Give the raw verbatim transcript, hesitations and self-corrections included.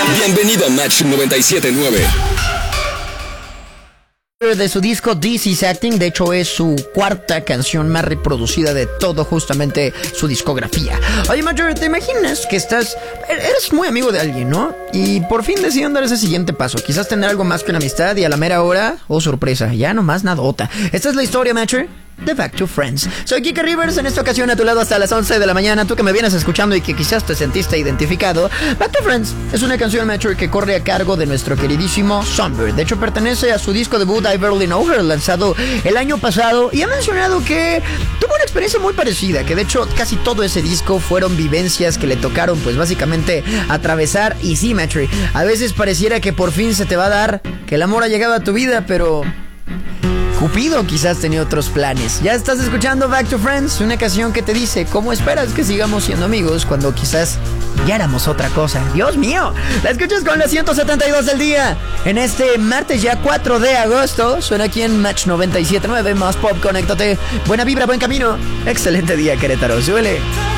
Bienvenido a Match noventa y siete punto nueve. De su disco This Is Acting, de hecho es su cuarta canción más reproducida de todo justamente su discografía. Oye, Major, ¿te imaginas que estás, eres muy amigo de alguien, ¿no? Y por fin deciden dar ese siguiente paso, quizás tener algo más que una amistad y a la mera hora, oh sorpresa, ya nomás nadota. Esta es la historia, Major, de Back to Friends. Soy Kike Rivers, en esta ocasión a tu lado hasta las once de la mañana. Tú que me vienes escuchando y que quizás te sentiste identificado, Back to Friends es una canción, Mature, que corre a cargo de nuestro queridísimo Songbird. De hecho pertenece a su disco debut I Barely Know Her, lanzado el año pasado, y ha mencionado que tuvo una experiencia muy parecida, que de hecho casi todo ese disco fueron vivencias que le tocaron pues básicamente atravesar. Y sí, Mature, a veces pareciera que por fin se te va a dar, que el amor ha llegado a tu vida, pero Cupido quizás tenía otros planes. Ya estás escuchando Back to Friends, una canción que te dice cómo esperas que sigamos siendo amigos cuando quizás ya éramos otra cosa. ¡Dios mío! La escuchas con la ciento setenta y dos del día. En este martes ya cuatro de agosto, suena aquí en Match noventa y siete punto nueve, más pop, conéctate. Buena vibra, buen camino. Excelente día, Querétaro. Súbele.